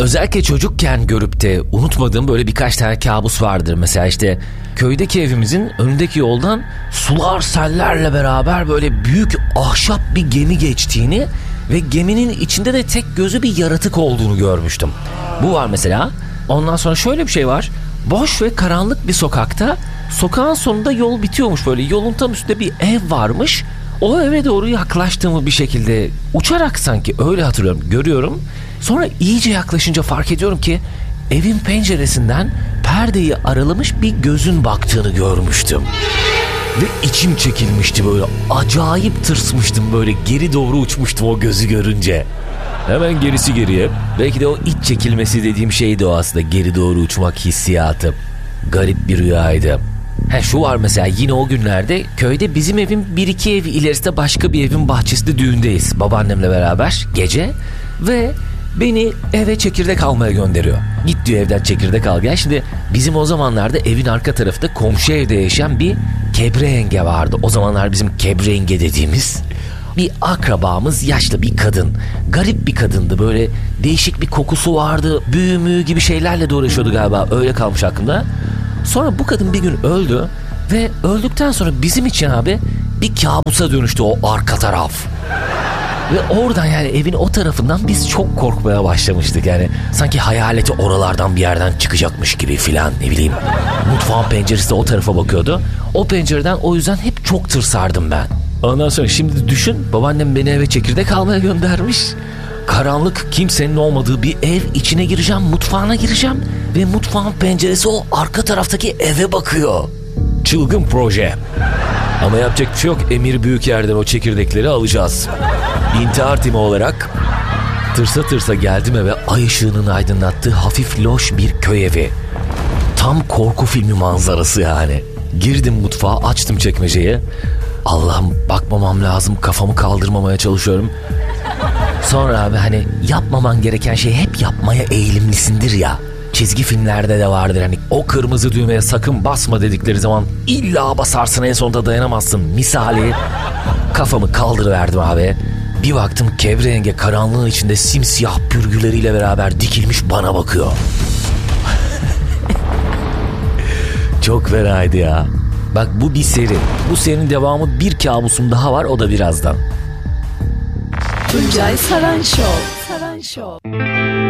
özellikle çocukken görüp de unutmadığım böyle birkaç tane kabus vardır. Mesela işte köydeki evimizin önündeki yoldan sular sellerle beraber böyle büyük ahşap bir gemi geçtiğini ve geminin içinde de tek gözü bir yaratık olduğunu görmüştüm. Bu var mesela. Ondan sonra şöyle bir şey var. Boş ve karanlık bir sokakta, sokağın sonunda yol bitiyormuş böyle. Yolun tam üstünde bir ev varmış. O eve doğru yaklaştığımı bir şekilde uçarak sanki öyle hatırlıyorum, görüyorum. Sonra iyice yaklaşınca fark ediyorum ki evin penceresinden perdeyi aralamış bir gözün baktığını görmüştüm. Ve içim çekilmişti böyle. Acayip tırsmıştım böyle. Geri doğru uçmuştum o gözü görünce. Hemen gerisi geriye. Belki de o iç çekilmesi dediğim şeydi o aslında. Geri doğru uçmak hissiyatı. Garip bir rüyaydı. Şu var mesela, yine o günlerde köyde bizim evin 1-2 ev ilerisinde başka bir evin bahçesinde düğündeyiz. Babaannemle beraber gece. Ve beni eve çekirdek almaya gönderiyor. Git diyor, evden çekirdek al gel. Şimdi bizim o zamanlarda evin arka tarafında komşu evde yaşayan bir Kebre yenge vardı. O zamanlar bizim Kebre yenge dediğimiz bir akrabamız, yaşlı bir kadın. Garip bir kadındı, böyle değişik bir kokusu vardı. Büyü gibi şeylerle de uğraşıyordu galiba, öyle kalmış aklımda. Sonra bu kadın bir gün öldü ve öldükten sonra bizim için abi bir kabusa dönüştü o arka taraf. Ve oradan, yani evin o tarafından biz çok korkmaya başlamıştık. Yani sanki hayaleti oralardan bir yerden çıkacakmış gibi filan, ne bileyim. Mutfağın penceresi de o tarafa bakıyordu. O pencereden o yüzden hep çok tırsardım ben. Ondan sonra şimdi düşün, babaannem beni eve çekirdek almaya göndermiş. Karanlık, kimsenin olmadığı bir ev, içine gireceğim, mutfağına gireceğim. Ve mutfağın penceresi o arka taraftaki eve bakıyor. Çılgın proje. Ama yapacak bir şey yok. Emir Büyüker'den o çekirdekleri alacağız. İntihar timi olarak tırsa tırsa geldim eve. Ay ışığının aydınlattığı hafif loş bir köy evi. Tam korku filmi manzarası yani. Girdim mutfağa, açtım çekmeceyi. Allah'ım, bakmamam lazım, kafamı kaldırmamaya çalışıyorum. Sonra abi hani yapmaman gereken şeyi hep yapmaya eğilimlisindir ya. Çizgi filmlerde de vardır hani, o kırmızı düğmeye sakın basma dedikleri zaman illa basarsın, en sonunda dayanamazsın misali. Kafamı kaldırıverdim abi. Bir baktım Kebre yenge karanlığın içinde simsiyah pürgüleriyle beraber dikilmiş bana bakıyor. Çok fenaydı ya. Bak, bu bir seri. Bu serinin devamı, bir kabusum daha var, o da birazdan. Tuncay Saran Show.